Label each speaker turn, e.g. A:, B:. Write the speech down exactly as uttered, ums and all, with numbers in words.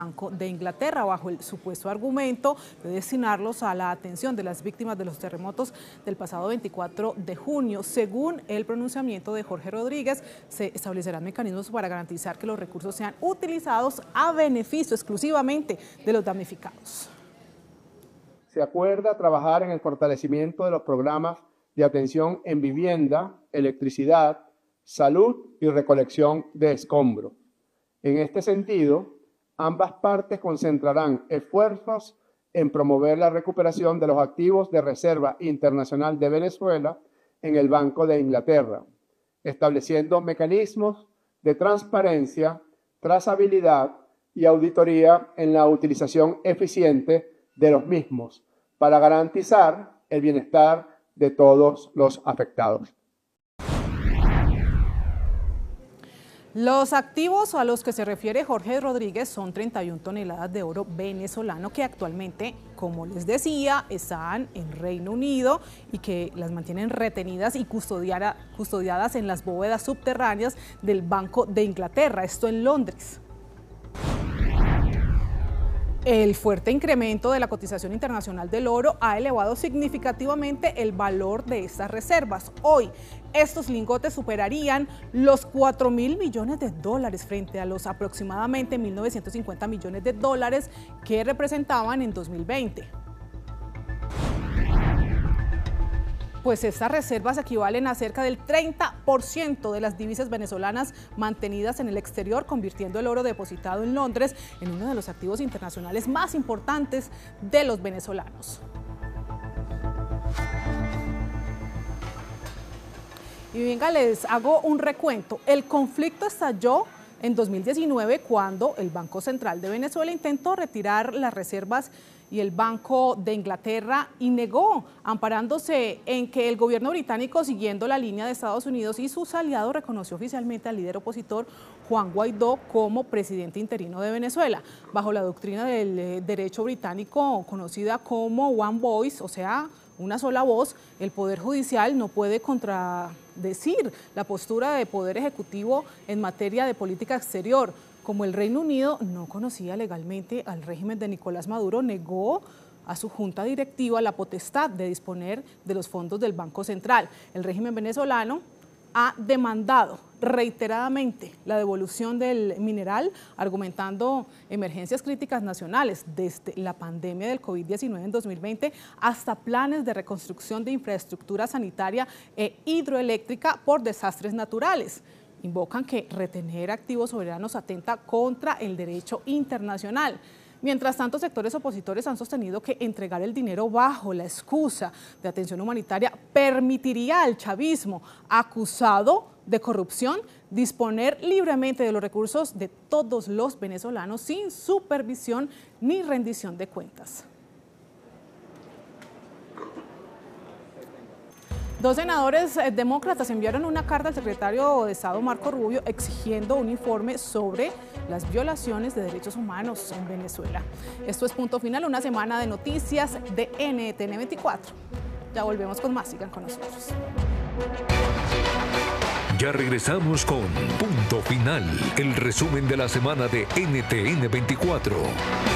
A: Banco de Inglaterra bajo el supuesto argumento de destinarlos a la atención de las víctimas de los terremotos del pasado veinticuatro de junio. Según el pronunciamiento de Jorge Rodríguez, se establecerán mecanismos para garantizar que los recursos sean utilizados a beneficio exclusivamente de los damnificados.
B: Se acuerda trabajar en el fortalecimiento de los programas de atención en vivienda, electricidad, salud y recolección de escombros. En este sentido, ambas partes concentrarán esfuerzos en promover la recuperación de los activos de Reserva Internacional de Venezuela en el Banco de Inglaterra, estableciendo mecanismos de transparencia, trazabilidad y auditoría en la utilización eficiente de los mismos para garantizar el bienestar de todos los afectados.
A: Los activos a los que se refiere Jorge Rodríguez son treinta y una toneladas de oro venezolano que actualmente, como les decía, están en Reino Unido y que las mantienen retenidas y custodiada, custodiadas en las bóvedas subterráneas del Banco de Inglaterra, esto en Londres. El fuerte incremento de la cotización internacional del oro ha elevado significativamente el valor de estas reservas. Hoy, estos lingotes superarían los cuatro mil millones de dólares frente a los aproximadamente mil novecientos cincuenta millones de dólares que representaban en dos mil veinte. Pues estas reservas equivalen a cerca del treinta por ciento de las divisas venezolanas mantenidas en el exterior, convirtiendo el oro depositado en Londres en uno de los activos internacionales más importantes de los venezolanos. Y venga, les hago un recuento. El conflicto estalló en dos mil diecinueve cuando el Banco Central de Venezuela intentó retirar las reservas y el Banco de Inglaterra y negó, amparándose en que el gobierno británico, siguiendo la línea de Estados Unidos y sus aliados, reconoció oficialmente al líder opositor Juan Guaidó como presidente interino de Venezuela, bajo la doctrina del eh, derecho británico conocida como One Voice, o sea, una sola voz. El Poder Judicial no puede contradecir la postura del Poder Ejecutivo en materia de política exterior. Como el Reino Unido no conocía legalmente al régimen de Nicolás Maduro, negó a su junta directiva la potestad de disponer de los fondos del Banco Central. El régimen venezolano ha demandado reiteradamente la devolución del mineral, argumentando emergencias críticas nacionales desde la pandemia del COVID diecinueve en dos mil veinte hasta planes de reconstrucción de infraestructura sanitaria e hidroeléctrica por desastres naturales. Invocan que retener activos soberanos atenta contra el derecho internacional. Mientras tanto, sectores opositores han sostenido que entregar el dinero bajo la excusa de atención humanitaria permitiría al chavismo, acusado de corrupción, disponer libremente de los recursos de todos los venezolanos sin supervisión ni rendición de cuentas. Dos senadores demócratas enviaron una carta al secretario de Estado Marco Rubio exigiendo un informe sobre las violaciones de derechos humanos en Venezuela. Esto es Punto Final, una semana de noticias de N T N veinticuatro. Ya volvemos con más, sigan con nosotros.
C: Ya regresamos con Punto Final, el resumen de la semana de N T N veinticuatro.